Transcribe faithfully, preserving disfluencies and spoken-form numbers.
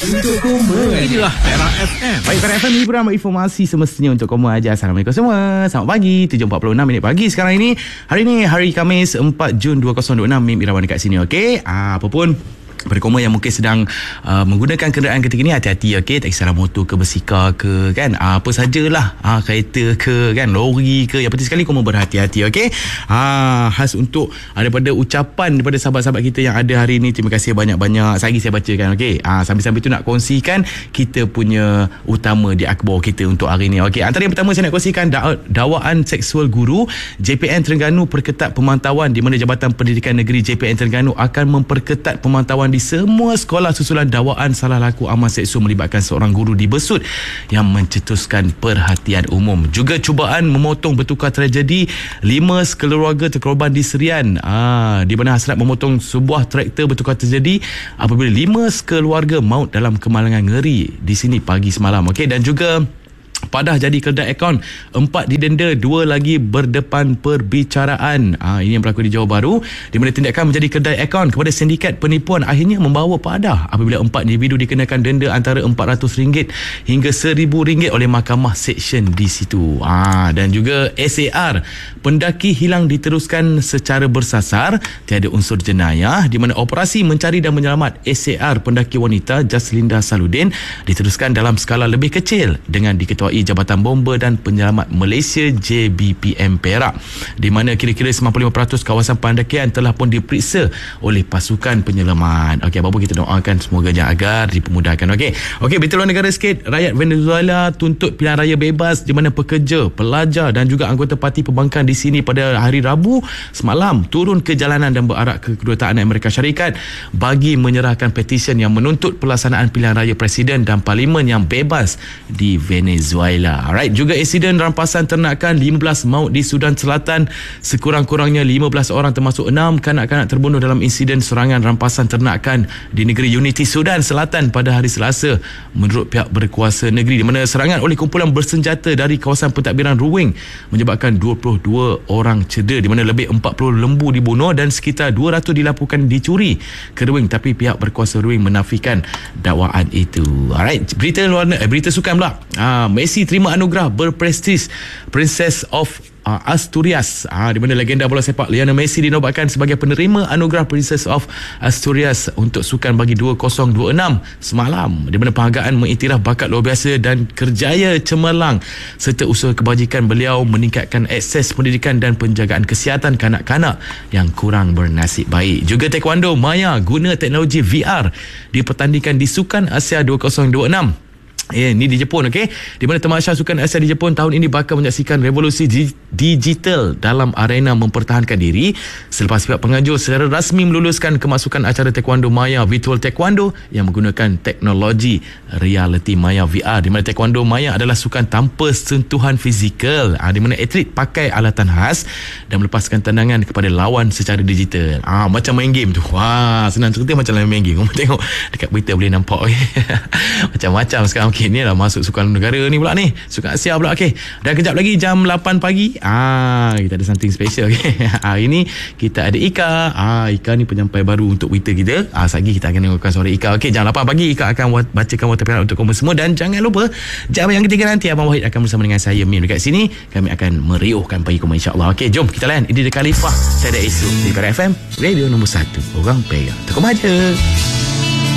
Untuk Koma. Inilah Perak F M. Baik, Perak F M hiburan informasi semestinya untuk Koma aja. Assalamualaikum semua. Selamat pagi. tujuh empat puluh enam minit pagi sekarang ini. Hari ini hari Khamis empat Jun dua ribu dua puluh enam. Mim Irawan dekat sini, okey? Ah, apa pun pada Koma yang mungkin sedang uh, menggunakan kenderaan ketika ini, hati-hati, okey? Tak kisahlah motor ke, bersikar ke, kan, uh, apa sajalah, uh, kereta ke, kan, lori ke, yang penting sekali Koma berhati-hati, okey? Uh, khas untuk uh, daripada ucapan daripada sahabat-sahabat kita yang ada hari ini, terima kasih banyak-banyak. Lagi saya bacakan, okey? Uh, sambil-sambil tu nak kongsikan kita punya utama di akhbar kita untuk hari ini, okey? Antara yang pertama saya nak kongsikan da- dakwaan seksual guru. J P N Terengganu perketat pemantauan, di mana Jabatan Pendidikan Negeri J P N Terengganu akan memperketat pemantauan di semua sekolah susulan dakwaan salah laku amal seksual melibatkan seorang guru di Besut yang mencetuskan perhatian umum. Juga cubaan memotong bertukar tragedi, lima sekeluarga terkorban di Serian, ah, di mana hasrat memotong sebuah traktor bertukar terjadi apabila lima sekeluarga maut dalam kemalangan ngeri di sini pagi semalam, okey? Dan juga Padah jadi kedai akaun, empat didenda, dua lagi berdepan perbicaraan. Ah, ini yang berlaku di Johor Bahru, di mana tindakan menjadi kedai akaun kepada sindikat penipuan akhirnya membawa Padah apabila empat individu dikenakan denda antara empat ratus ringgit hingga seribu ringgit oleh Mahkamah Seksyen di situ. Ah, dan juga S A R, pendaki hilang diteruskan secara bersasar, tiada unsur jenayah, di mana operasi mencari dan menyelamat S A R pendaki wanita Jaslinda Saludin diteruskan dalam skala lebih kecil dengan diketuai Jabatan Bomba dan Penyelamat Malaysia J B P M Perak, di mana kira-kira sembilan puluh lima peratus kawasan pendakian telah pun diperiksa oleh pasukan penyelamat. Okey, apa-apa kita doakan semoga agar dipermudahkan. Okey. Okey, berita luar negara sikit. Rakyat Venezuela tuntut pilihan raya bebas, di mana pekerja, pelajar dan juga anggota parti pembangkang di sini pada hari Rabu semalam turun ke jalanan dan berarak ke Kedutaan Amerika Syarikat bagi menyerahkan petisyen yang menuntut pelaksanaan pilihan raya presiden dan parlimen yang bebas di Venezuela. Alright, juga insiden rampasan ternakan, lima belas maut di Sudan Selatan, sekurang-kurangnya lima belas orang termasuk enam kanak-kanak terbunuh dalam insiden serangan rampasan ternakan di negeri Unity Sudan Selatan pada hari Selasa menurut pihak berkuasa negeri, di mana serangan oleh kumpulan bersenjata dari kawasan pentadbiran Ruwing menyebabkan dua puluh dua orang cedera, di mana lebih empat puluh lembu dibunuh dan sekitar dua ratus dilaporkan dicuri ke Ruwing, tapi pihak berkuasa Ruwing menafikan dakwaan itu. Alright, berita luar eh, berita sukan pula. Ah, Messi terima anugerah berprestis Princess of uh, Asturias, ah, di mana legenda bola sepak Lionel Messi dinobatkan sebagai penerima anugerah Princess of Asturias untuk sukan bagi dua ribu dua puluh enam semalam, di mana penghargaan mengiktiraf bakat luar biasa dan kerjaya cemerlang serta usaha kebajikan beliau meningkatkan akses pendidikan dan penjagaan kesihatan kanak-kanak yang kurang bernasib baik. Juga taekwondo Maya guna teknologi V R dipertandingkan di Sukan Asia dua ribu dua puluh enam. Ya, ini di Jepun, okey. Di mana Tamasya Sukan Asia di Jepun tahun ini bakal menyaksikan revolusi di- digital dalam arena mempertahankan diri selepas pihak penganjur secara rasmi meluluskan kemasukan acara Taekwondo Maya Virtual Taekwondo yang menggunakan teknologi reality Maya V R, di mana Taekwondo Maya adalah sukan tanpa sentuhan fizikal, ah, di mana atlet pakai alatan khas dan melepaskan tendangan kepada lawan secara digital. Ah, macam main game tu. Wah, senang cerita macam main game. Kamu tengok dekat berita boleh nampak. Macam-macam sekarang. Okey, ni lah masuk sukan negara ni pula ni. Sukan Asia pula, okey. Dan kejap lagi jam lapan pagi, ah, kita ada something special, okey. Hari ni kita ada Ika. Ah, Ika ni penyampai baru untuk berita kita. Ah, sekejap lagi kita akan dengarkan suara Ika. Okey, jam lapan pagi Ika akan bacakan Warta Perak untuk kamu semua, dan jangan lupa jam yang ketiga nanti Abang Wahid akan bersama dengan saya Mim dekat sini. Kami akan meriuhkan pagi kamu, insya-Allah. Okey, jom kita layan. Ini The Khalifah, Tiada Esok di Perak F M, radio nombor satu. Orang Perak. Tekum aja.